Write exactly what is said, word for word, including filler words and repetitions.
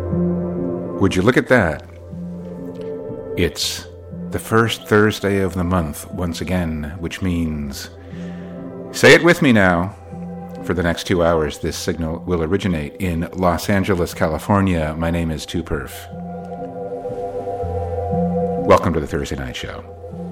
Would you look at that? It's the first Thursday of the month once again, which means, say it with me now, for the next two hours this signal will originate in Los Angeles, California. My name is two perf. Welcome to the Thursday Night Show.